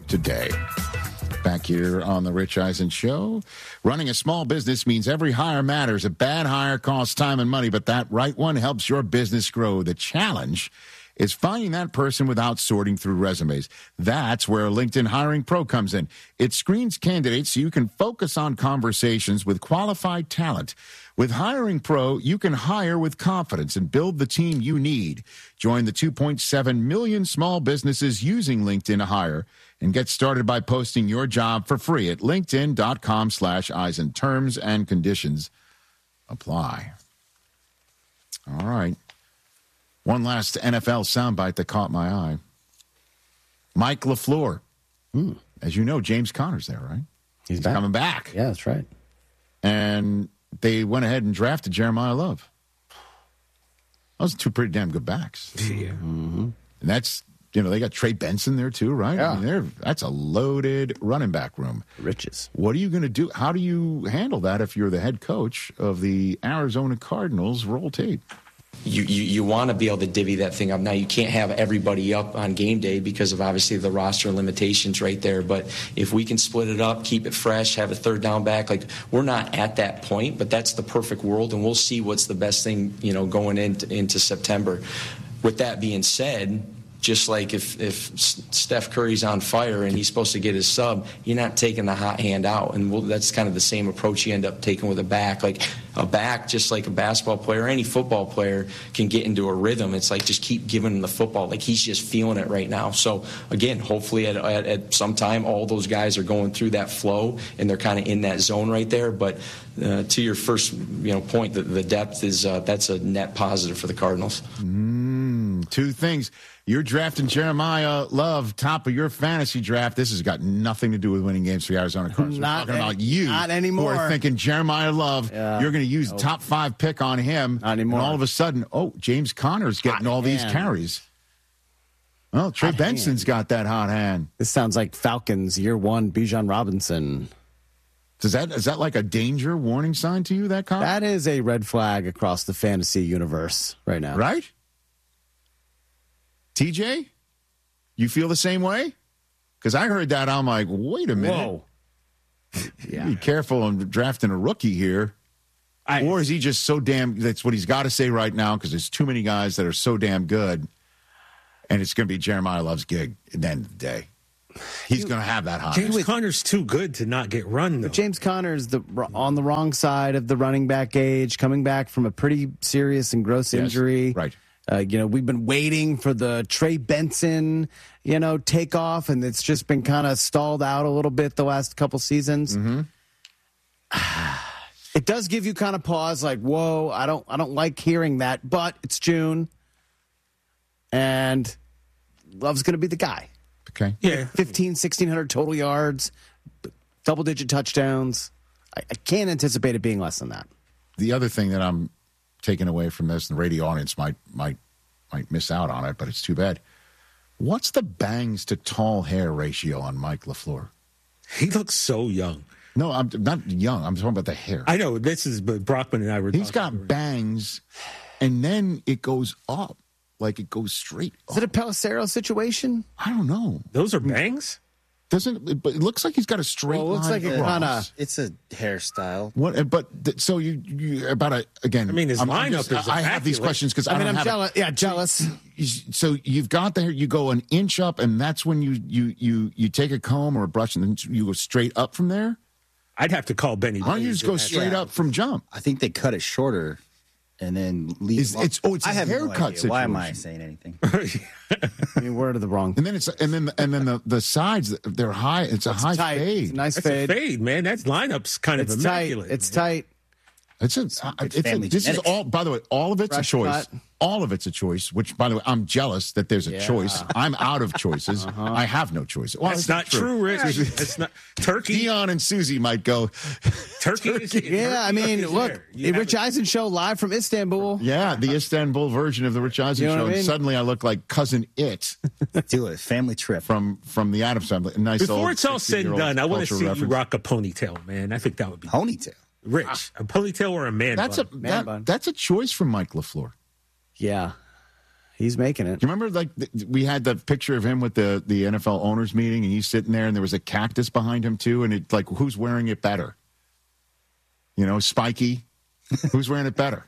today. Back here on the Rich Eisen Show. Running a small business means every hire matters. A bad hire costs time and money, but that right one helps your business grow. The challenge is finding that person without sorting through resumes. That's where LinkedIn Hiring Pro comes in. It screens candidates so you can focus on conversations with qualified talent. With Hiring Pro, you can hire with confidence and build the team you need. Join the 2.7 million small businesses using LinkedIn to hire and get started by posting your job for free at linkedin.com/Eisen. Terms and conditions apply. All right. One last NFL soundbite that caught my eye. Mike LaFleur. As you know, James Conner's there, right? He's back. Coming back. Yeah, that's right. And they went ahead and drafted Jeremiah Love. Those are two pretty damn good backs. Yeah. Mm-hmm. And that's, they got Trey Benson there too, right? Yeah. I mean, that's a loaded running back room. Riches. What are you going to do? How do you handle that if you're the head coach of the Arizona Cardinals? Roll tape. You want to be able to divvy that thing up. Now, you can't have everybody up on game day because of obviously the roster limitations right there. But if we can split it up, keep it fresh, have a third down back, we're not at that point, but that's the perfect world, and we'll see what's the best thing, going into September. With that being said, just like if Steph Curry's on fire and he's supposed to get his sub, you're not taking the hot hand out. And that's kind of the same approach you end up taking with a back. Like a back, just like a basketball player, any football player can get into a rhythm. It's like just keep giving him the football. Like he's just feeling it right now. So, again, hopefully at some time all those guys are going through that flow and they're kind of in that zone right there. But to your first point, the depth is that's a net positive for the Cardinals. Two things. You're drafting Jeremiah Love, top of your fantasy draft. This has got nothing to do with winning games for the Arizona Cardinals. We're talking about you. Not anymore. Who are thinking Jeremiah Love, you're going to use top 5 pick on him. Not anymore. And all of a sudden, James Conner's getting all these carries. Well, Trey Benson's got that hot hand. This sounds like Falcons year 1, Bijan Robinson. Is that like a danger warning sign to you, that comment? That is a red flag across the fantasy universe right now. Right? TJ, you feel the same way? Because I heard that, I'm like, wait a minute. Whoa. Yeah. Be careful on drafting a rookie here. Or is he just so damn, that's what he's got to say right now, because there's too many guys that are so damn good, and it's going to be Jeremiah Love's gig at the end of the day. He's going to have that hot. James Conner's too good to not get run, though. But James Conner's on the wrong side of the running back age, coming back from a pretty serious and gross injury. Right. We've been waiting for the Trey Benson, takeoff, and it's just been kind of stalled out a little bit the last couple seasons. Mm-hmm. It does give you kind of pause, like, whoa, I don't like hearing that, but it's June, and Love's going to be the guy. Okay. Yeah. 1,600 total yards, double-digit touchdowns. I can't anticipate it being less than that. The other thing that I'm taken away from this, and the radio audience might miss out on it, but it's too bad. What's the bangs to tall hair ratio on Mike LaFleur? He looks so young. No, I'm not young. I'm talking about the hair. I know. This is Brockman and I were He's talking. got bangs, and then it goes up. Like it goes straight up. Is it a Pelissero situation? I don't know. Those are bangs? But it looks like he's got a straight line. It looks like it kind of. It's a hairstyle. What? But so you about a again. I mean, his lineup is. I have these questions because I'm jealous. Yeah, jealous. So you've got the hair. You go an inch up, and that's when you take a comb or a brush, and then you go straight up from there. I'd have to call Benny. Why don't you just go straight up from jump? I think they cut it shorter and then leave. It's a I have haircut no idea. situation. Why am I saying anything? I mean, word of the wrong. And then the sides, they're high. It's a high tight. fade. It's a nice That's fade. a fade, man. That lineup's kind It's of immaculate. tight. It's tight. This is all. By the way, all of it's Fresh a choice. cut. All of it's a choice. Which, by the way, I'm jealous that there's a choice. I'm out of choices. I have no choice. Well, That's not true, Rich. That's not Turkey. Dion and Susie might go. Turkey. Yeah, I mean, look, the Rich Eisen Show live from Istanbul. Yeah, the Istanbul version of the Rich Eisen You know Show. what I mean? And suddenly I look like Cousin It Do it. Family trip. from the Addams Family. Nice. Before old it's all said and 60-year-old done, I want to cultural see reference. you rock a ponytail, man. I think that would be Ponytail. Rich. A ponytail or a man That's bun. Man bun. that's a choice from Mike LaFleur. Yeah. he's making it. Do you remember, like, we had the picture of him with the NFL owners meeting, and he's sitting there, and there was a cactus behind him, too, and it's like, who's wearing it better? You know, Spiky? Who's wearing it better?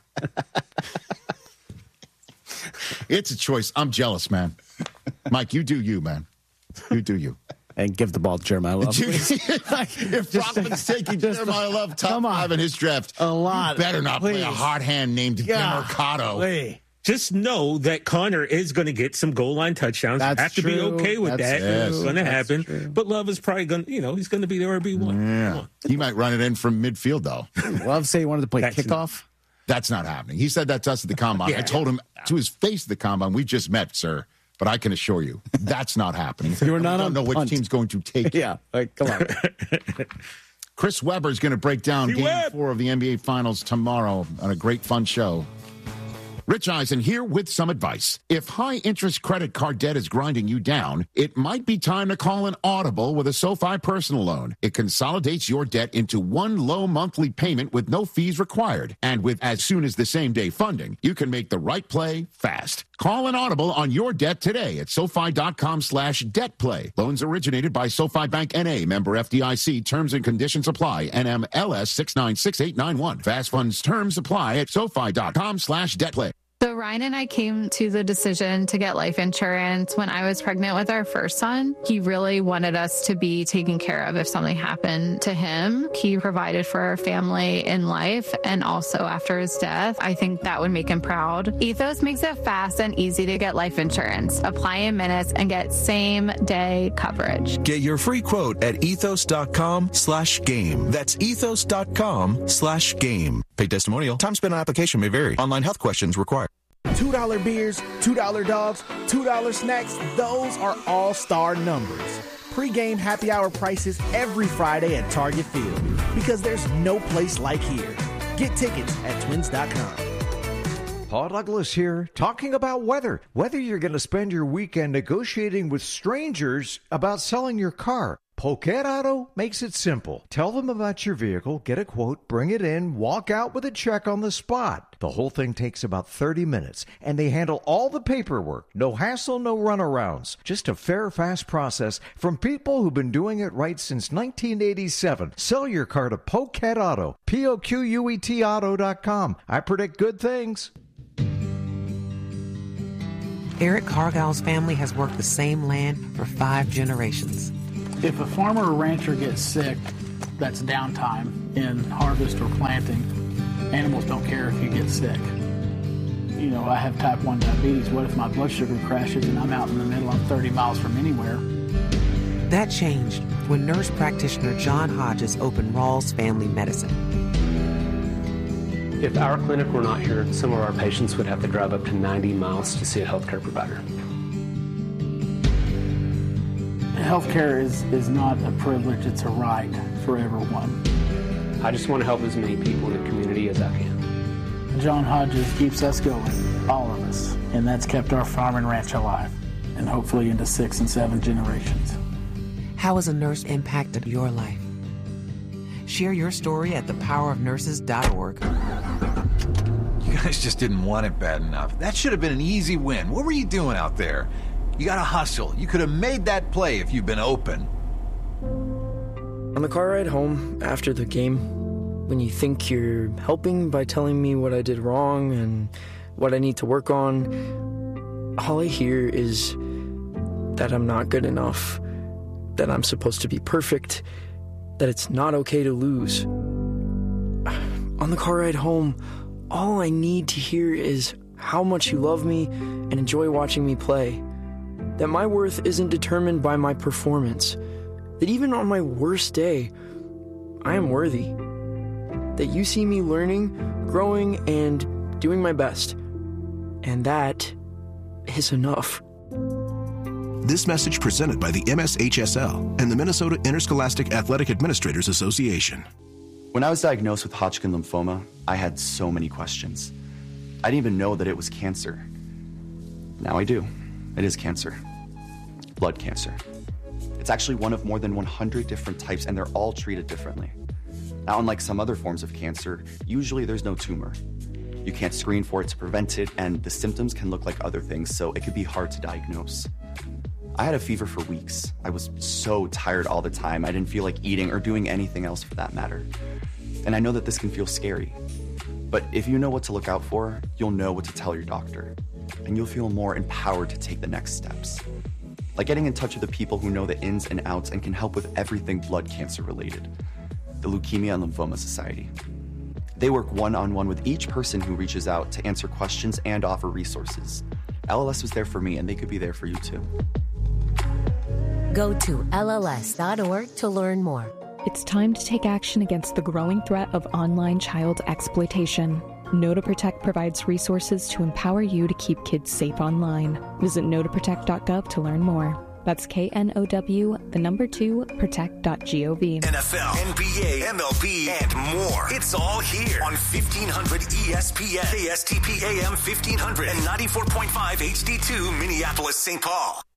It's a choice. I'm jealous, man. Mike, you do you, man. You do you. And give the ball to Jeremiah Love. If Brockman's taking Jeremiah Love top 5 in his draft, a lot. You better not play a hot hand named Mercado. Please. Just know that Connor is going to get some goal line touchdowns. That's you have to be true. okay with That's that. true. It's going to That's happen. true. But Love is probably going to, he's going to be the RB1. Yeah. He might run it in from midfield, though. Love say he wanted to play kickoff. That's not happening. He said that to us at the Combine. Yeah. I told him to his face at the Combine, we just met, sir. But I can assure you, that's not happening. You were not I don't on know which punt. team's going to take you. Yeah, like, come on. Chris Webber is going to break down Game Webb. 4 of the NBA Finals tomorrow on a great, fun show. Rich Eisen here with some advice. If high-interest credit card debt is grinding you down, it might be time to call an Audible with a SoFi personal loan. It consolidates your debt into one low monthly payment with no fees required. And with as soon as the same-day funding, you can make the right play fast. Call an Audible on your debt today at SoFi.com/debtplay. Loans originated by SoFi Bank N.A. Member FDIC. Terms and conditions apply. NMLS 696891. Fast funds terms apply at SoFi.com/debtplay. So Ryan and I came to the decision to get life insurance when I was pregnant with our first son. He really wanted us to be taken care of if something happened to him. He provided for our family in life and also after his death. I think that would make him proud. Ethos makes it fast and easy to get life insurance. Apply in minutes and get same-day coverage. Get your free quote at ethos.com/game. That's ethos.com/game. Paid testimonial. Time spent on application may vary. Online health questions required. $2 beers, $2 dogs, $2 snacks, those are all-star numbers. Pre-game happy hour prices every Friday at Target Field because there's no place like here. Get tickets at twins.com. Paul Douglas here, talking about weather. Whether you're going to spend your weekend negotiating with strangers about selling your car, Poquet Auto makes it simple. Tell them about your vehicle, get a quote, bring it in, walk out with a check on the spot. The whole thing takes about 30 minutes, and they handle all the paperwork. No hassle, no runarounds. Just a fair, fast process from people who've been doing it right since 1987. Sell your car to Poquet Auto, P-O-Q-U-E-T auto.com. I predict good things. Eric Cargill's family has worked the same land for 5 generations. If a farmer or rancher gets sick, that's downtime in harvest or planting. Animals don't care if you get sick. You know, I have type 1 diabetes. What if my blood sugar crashes and I'm out in the middle, I'm 30 miles from anywhere? That changed when nurse practitioner John Hodges opened Rawls Family Medicine. If our clinic were not here, some of our patients would have to drive up to 90 miles to see a healthcare provider. Healthcare is not a privilege, it's a right for everyone. I just want to help as many people in the community as I can. John Hodges keeps us going, all of us, and that's kept our farm and ranch alive, and hopefully into 6 and 7 generations. How has a nurse impacted your life? Share your story at thepowerofnurses.org. You guys just didn't want it bad enough. That should have been an easy win. What were you doing out there? You gotta hustle. You could have made that play if you'd been open. On the car ride home after the game, when you think you're helping by telling me what I did wrong and what I need to work on, all I hear is that I'm not good enough, that I'm supposed to be perfect, that it's not okay to lose. On the car ride home, all I need to hear is how much you love me and enjoy watching me play. That my worth isn't determined by my performance. That even on my worst day, I am worthy. That you see me learning, growing, and doing my best. And that is enough. This message presented by the MSHSL and the Minnesota Interscholastic Athletic Administrators Association. When I was diagnosed with Hodgkin lymphoma, I had so many questions. I didn't even know that it was cancer. Now I do. It is cancer. Blood cancer. It's actually one of more than 100 different types, and they're all treated differently. Now, unlike some other forms of cancer, usually there's no tumor. You can't screen for it to prevent it, and the symptoms can look like other things, so it could be hard to diagnose. I had a fever for weeks. I was so tired all the time. I didn't feel like eating or doing anything else for that matter. And I know that this can feel scary. But if you know what to look out for, you'll know what to tell your doctor. And you'll feel more empowered to take the next steps. Like getting in touch with the people who know the ins and outs and can help with everything blood cancer related. The Leukemia and Lymphoma Society. They work one-on-one with each person who reaches out to answer questions and offer resources. LLS was there for me, and they could be there for you too. Go to LLS.org to learn more. It's time to take action against the growing threat of online child exploitation. Know to Protect provides resources to empower you to keep kids safe online. Visit knowtoprotect.gov to learn more. That's KNOW, 2, protect.gov. NFL, NBA, MLB, and more. It's all here on 1500 ESPN, KSTP AM 1500, and 94.5 HD2 Minneapolis, St. Paul.